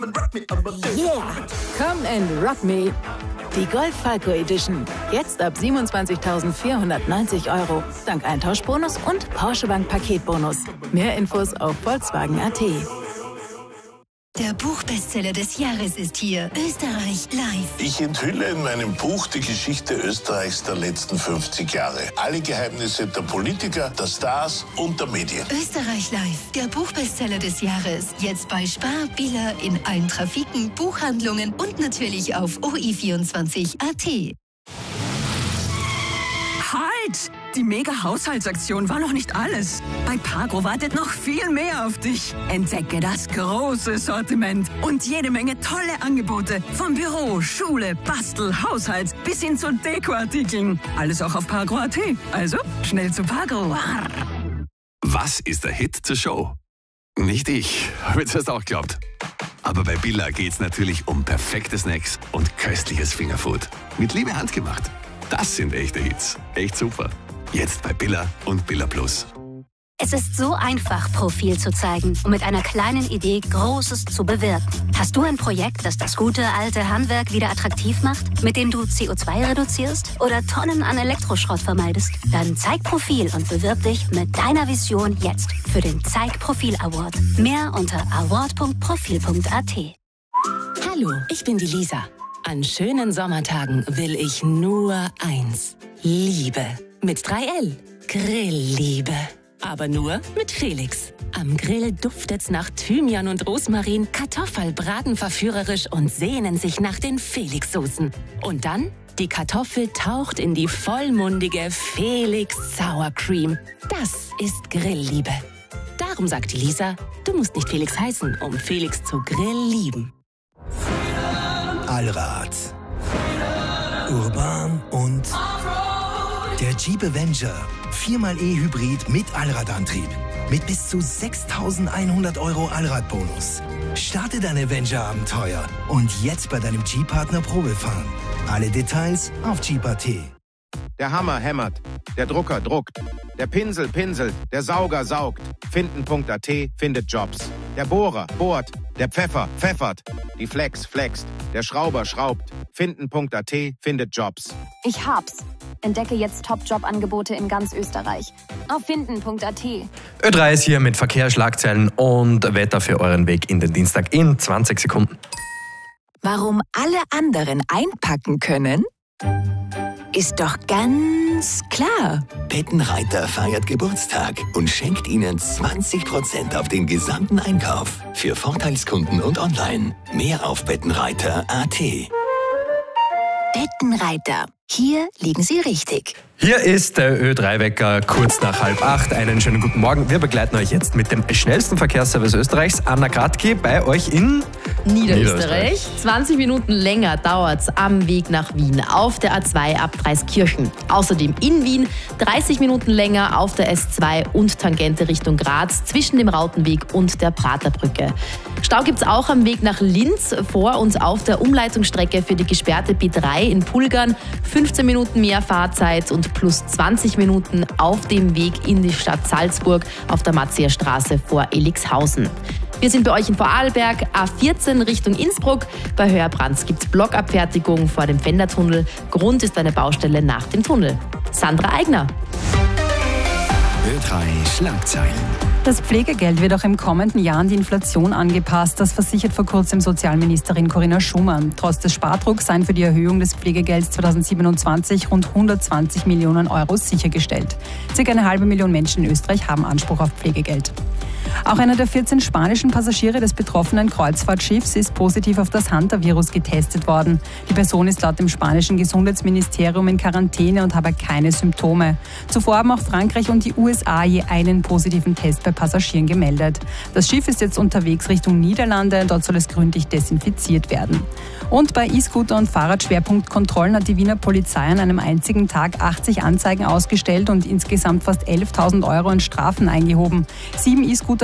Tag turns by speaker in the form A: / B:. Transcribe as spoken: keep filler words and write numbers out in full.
A: Yeah! Come and rock me! Die Golf Falco Edition. Jetzt ab siebenundzwanzigtausendvierhundertneunzig Euro. Dank Eintauschbonus und Porsche Bank Paketbonus. Mehr Infos auf Volkswagen Punkt at.
B: Der Buchbestseller des Jahres ist hier. Österreich live.
C: Ich enthülle in meinem Buch die Geschichte Österreichs der letzten fünfzig Jahre. Alle Geheimnisse der Politiker, der Stars und der Medien.
B: Österreich live. Der Buchbestseller des Jahres. Jetzt bei Spar, Billa, in allen Trafiken, Buchhandlungen und natürlich auf O I vierundzwanzig Punkt at.
D: Halt! Die Mega-Haushaltsaktion war noch nicht alles. Bei Pagro wartet noch viel mehr auf dich. Entdecke das große Sortiment und jede Menge tolle Angebote. Vom Büro, Schule, Bastel, Haushalt bis hin zu Dekoartikeln. Alles auch auf Pagro Punkt at. Also, schnell zu Pagro.
E: Was ist der Hit zur Show? Nicht ich, habe ich das auch geglaubt. Aber bei Billa geht's natürlich um perfekte Snacks und köstliches Fingerfood. Mit Liebe handgemacht. Das sind echte Hits. Echt super. Jetzt bei Billa und Billa Plus.
F: Es ist so einfach, Profil zu zeigen und mit einer kleinen Idee Großes zu bewirken. Hast du ein Projekt, das das gute alte Handwerk wieder attraktiv macht, mit dem du C O zwei reduzierst oder Tonnen an Elektroschrott vermeidest? Dann zeig Profil und bewirb dich mit deiner Vision jetzt für den Zeig Profil Award. Mehr unter award punkt profil punkt at.
A: Hallo, ich bin die Lisa. An schönen Sommertagen will ich nur eins. Liebe. Mit drei L. Grillliebe. Aber nur mit Felix. Am Grill duftet's nach Thymian und Rosmarin, Kartoffel braten verführerisch und sehnen sich nach den Felix-Soßen. Und dann, die Kartoffel taucht in die vollmundige Felix Sour Cream. Das ist Grillliebe. Darum sagt die Lisa, du musst nicht Felix heißen, um Felix zu Grill lieben.
G: Allrad. Urban und der Jeep Avenger. viermal E-Hybrid mit Allradantrieb. Mit bis zu sechstausendeinhundert Euro Allradbonus. Starte dein Avenger-Abenteuer und jetzt bei deinem Jeep-Partner Probefahren. Alle Details auf Jeep Punkt at.
H: Der Hammer hämmert, der Drucker druckt, der Pinsel pinselt, der Sauger saugt. Finden Punkt at findet Jobs. Der Bohrer bohrt, der Pfeffer pfeffert, die Flex flext, der Schrauber schraubt. Finden Punkt at findet Jobs.
I: Ich hab's. Entdecke jetzt Top-Job-Angebote in ganz Österreich. Auf finden Punkt at.
J: Ö drei ist hier mit Verkehr, Schlagzeilen und Wetter für euren Weg in den Dienstag in zwanzig Sekunden.
A: Warum alle anderen einpacken können? Ist doch ganz klar.
K: Bettenreiter feiert Geburtstag und schenkt Ihnen zwanzig Prozent auf den gesamten Einkauf. Für Vorteilskunden und online. Mehr auf bettenreiter punkt at.
F: Bettenreiter. Hier liegen Sie richtig.
J: Hier ist der Ö drei Wecker kurz nach halb acht. Einen schönen guten Morgen. Wir begleiten euch jetzt mit dem schnellsten Verkehrsservice Österreichs. Anna Kratke bei euch in
L: Niederösterreich. zwanzig Minuten länger dauert es am Weg nach Wien auf der A zwei ab Dreiskirchen. Außerdem in Wien dreißig Minuten länger auf der S zwei und Tangente Richtung Graz zwischen dem Rautenweg und der Praterbrücke. Stau gibt es auch am Weg nach Linz vor uns auf der Umleitungsstrecke für die gesperrte B drei in Pulgern. fünfzehn Minuten mehr Fahrzeit und plus zwanzig Minuten auf dem Weg in die Stadt Salzburg auf der Matzierstraße vor Elixhausen. Wir sind bei euch in Vorarlberg, A vierzehn Richtung Innsbruck. Bei Höherbrands gibt es Blockabfertigung vor dem Fendertunnel. Grund ist eine Baustelle nach dem Tunnel. Sandra Eigner.
K: Ö drei Schlagzeilen.
M: Das Pflegegeld wird auch im kommenden Jahr an die Inflation angepasst. Das versichert vor kurzem Sozialministerin Corinna Schumann. Trotz des Spardrucks seien für die Erhöhung des Pflegegelds zweitausendsiebenundzwanzig rund hundertzwanzig Millionen Euro sichergestellt. Circa eine halbe Million Menschen in Österreich haben Anspruch auf Pflegegeld. Auch einer der vierzehn spanischen Passagiere des betroffenen Kreuzfahrtschiffs ist positiv auf das Hantavirus getestet worden. Die Person ist laut dem spanischen Gesundheitsministerium in Quarantäne und habe keine Symptome. Zuvor haben auch Frankreich und die U S A je einen positiven Test bei Passagieren gemeldet. Das Schiff ist jetzt unterwegs Richtung Niederlande. Dort soll es gründlich desinfiziert werden. Und bei E-Scooter- und Fahrradschwerpunktkontrollen hat die Wiener Polizei an einem einzigen Tag achtzig Anzeigen ausgestellt und insgesamt fast elftausend Euro in Strafen eingehoben. Sieben E-Scooter